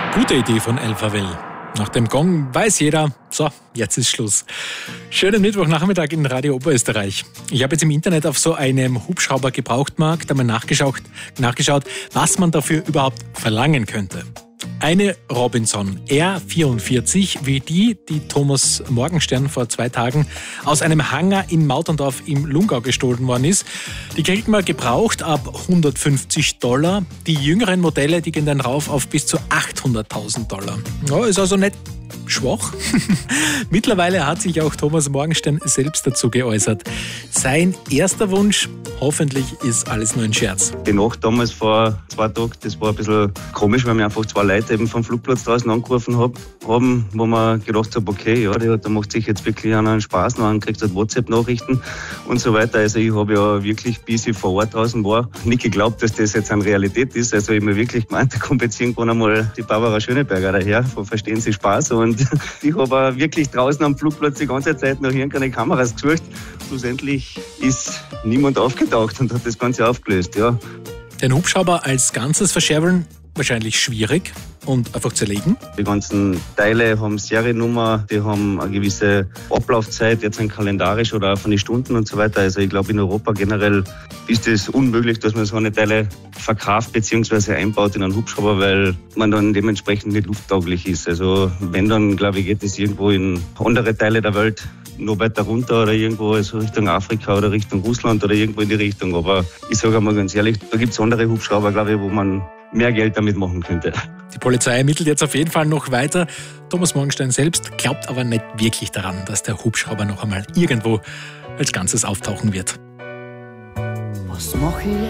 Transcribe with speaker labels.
Speaker 1: Gute Idee von El Favell. Nach dem Gong weiß jeder, so, jetzt ist Schluss. Schönen Mittwochnachmittag in Radio Oberösterreich. Ich habe jetzt im Internet auf so einem Hubschrauber-Gebrauchtmarkt einmal nachgeschaut, was man dafür überhaupt verlangen könnte. Eine Robinson R44, wie die Thomas Morgenstern vor 2 Tagen aus einem Hangar in Mauterndorf im Lungau gestohlen worden ist, die kriegt man gebraucht ab $150. Die jüngeren Modelle, die gehen dann rauf auf bis zu $800.000. Ja, ist also nicht schwach. Mittlerweile hat sich auch Thomas Morgenstern selbst dazu geäußert. Sein erster Wunsch, hoffentlich ist alles nur ein Scherz.
Speaker 2: Die Nacht damals vor 2 Tagen, das war ein bisschen komisch, weil mir einfach 2 Leute eben vom Flugplatz draußen angerufen haben, wo man gedacht hat, okay, ja, da macht sich jetzt wirklich einen Spaß, noch kriegt halt WhatsApp-Nachrichten und so weiter. Also ich habe ja wirklich, bis ich vor Ort draußen war, nicht geglaubt, dass das jetzt eine Realität ist. Also ich habe mir wirklich gemeint, da kommt jetzt irgendwann einmal die Barbara Schöneberger daher, von Verstehen Sie Spaß. Und ich habe wirklich draußen am Flugplatz die ganze Zeit nach irgendeine Kameras gesucht. Schlussendlich ist niemand aufgetaucht und hat das Ganze aufgelöst, ja.
Speaker 1: Den Hubschrauber als Ganzes verscherbeln, wahrscheinlich schwierig und einfach zerlegen.
Speaker 2: Die ganzen Teile haben Seriennummer, die haben eine gewisse Ablaufzeit, jetzt ein kalendarisch oder auch von den Stunden und so weiter. Also ich glaube, in Europa generell ist es unmöglich, dass man so eine Teile verkauft bzw. einbaut in einen Hubschrauber, weil man dann dementsprechend nicht lufttauglich ist. Also wenn, dann glaube ich, geht es irgendwo in andere Teile der Welt noch weiter runter oder irgendwo also Richtung Afrika oder Richtung Russland oder irgendwo in die Richtung. Aber ich sage einmal ganz ehrlich, da gibt es andere Hubschrauber, glaube ich, wo man mehr Geld damit machen könnte.
Speaker 1: Die Polizei ermittelt jetzt auf jeden Fall noch weiter. Thomas Morgenstern selbst glaubt aber nicht wirklich daran, dass der Hubschrauber noch einmal irgendwo als Ganzes auftauchen wird.
Speaker 3: Was mache ich jetzt?